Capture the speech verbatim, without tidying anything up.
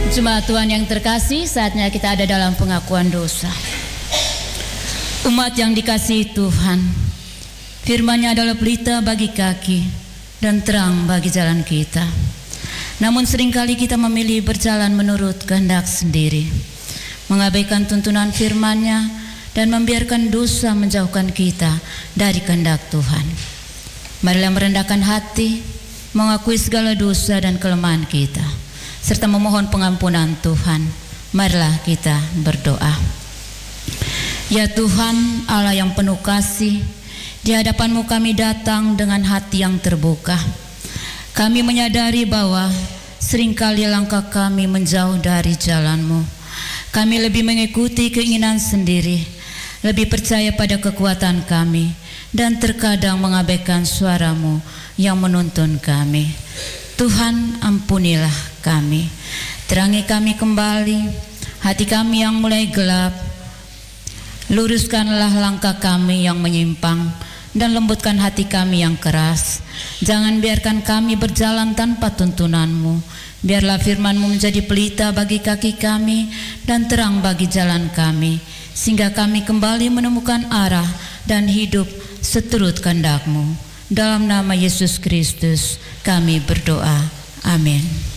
Jemaat Tuhan yang terkasih, saatnya kita ada dalam pengakuan dosa. Umat yang dikasihi Tuhan, firman-Nya adalah pelita bagi kaki dan terang bagi jalan kita. Namun seringkali kita memilih berjalan menurut kehendak sendiri, mengabaikan tuntunan firman-Nya dan membiarkan dosa menjauhkan kita dari kehendak Tuhan. Marilah merendahkan hati, mengakui segala dosa dan kelemahan kita, serta memohon pengampunan Tuhan. Marilah kita berdoa. Ya Tuhan, Allah yang penuh kasih, di hadapan-Mu kami datang dengan hati yang terbuka. Kami menyadari bahwa seringkali langkah kami menjauh dari jalan-Mu. Kami lebih mengikuti keinginan sendiri, lebih percaya pada kekuatan kami, dan terkadang mengabaikan suara-Mu yang menuntun kami. Tuhan, ampunilah kami, terangi kami kembali, hati kami yang mulai gelap. Luruskanlah langkah kami yang menyimpang dan lembutkan hati kami yang keras. Jangan biarkan kami berjalan tanpa tuntunan-Mu. Biarlah firman-Mu menjadi pelita bagi kaki kami dan terang bagi jalan kami, sehingga kami kembali menemukan arah dan hidup seturut kehendak-Mu. Dalam nama Yesus Kristus kami berdoa. Amin.